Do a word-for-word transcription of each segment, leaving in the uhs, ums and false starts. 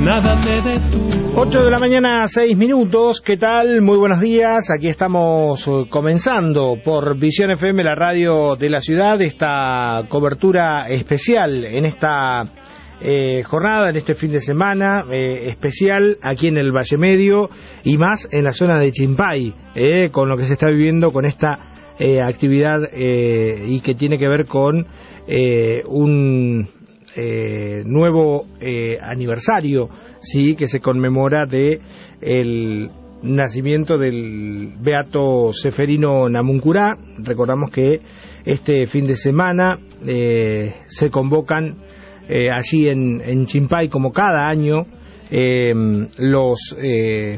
nada me detuvo. ocho de la mañana, seis minutos. ¿Qué tal? Muy buenos días. Aquí estamos comenzando por Visión F M, la radio de la ciudad, esta cobertura especial en esta eh, jornada, en este fin de semana eh, especial aquí en el Valle Medio y más en la zona de Chimpay, eh, con lo que se está viviendo con esta eh, actividad eh, y que tiene que ver con eh, un eh, nuevo eh, aniversario, sí, que se conmemora de el nacimiento del beato Ceferino Namuncurá. Recordamos que este fin de semana eh, se convocan eh, allí en, en Chimpay, como cada año, eh, los eh,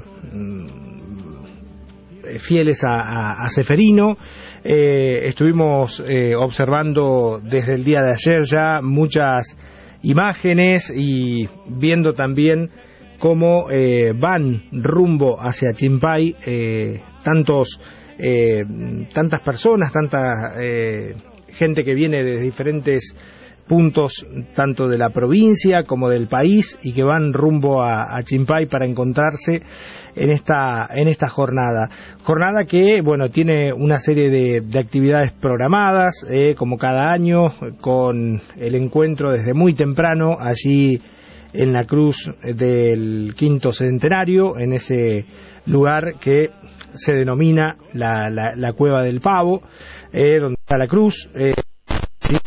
fieles a, a, a Ceferino. Eh, estuvimos eh, observando desde el día de ayer ya muchas imágenes y viendo también cómo eh, van rumbo hacia Chimpay eh, tantos eh, tantas personas, tanta eh, gente que viene de diferentes puntos tanto de la provincia como del país y que van rumbo a, a Chimpay para encontrarse en esta en esta jornada jornada que bueno tiene una serie de, de actividades programadas eh, como cada año, con el encuentro desde muy temprano allí en la cruz del quinto centenario, en ese lugar que se denomina la, la, la Cueva del Pavo, eh, donde está la cruz, eh, ¿sí?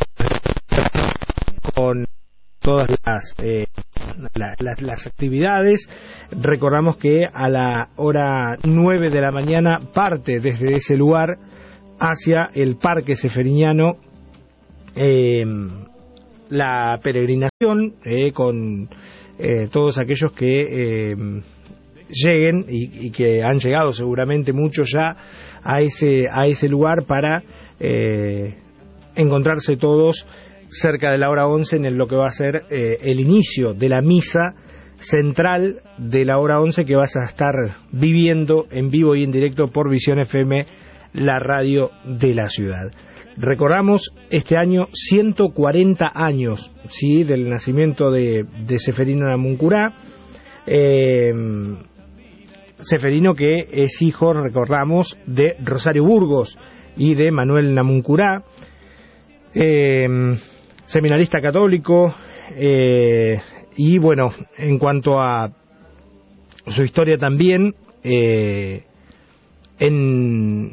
Con todas las, eh, la, las, las actividades. Recordamos que a la hora nueve de la mañana parte desde ese lugar hacia el Parque Ceferiniano eh, la peregrinación eh, con eh, todos aquellos que eh, lleguen y, y que han llegado seguramente muchos ya a ese a ese lugar para eh, encontrarse todos cerca de la hora once en lo que va a ser eh, el inicio de la misa central de la hora once, que vas a estar viviendo en vivo y en directo por Visión F M, la radio de la ciudad. Recordamos este año ciento cuarenta años, ¿sí?, del nacimiento de, de Ceferino Namuncurá. Eh, Ceferino, que es hijo, recordamos, de Rosario Burgos y de Manuel Namuncurá, eh, seminarista católico, eh, y bueno, en cuanto a su historia también, eh, en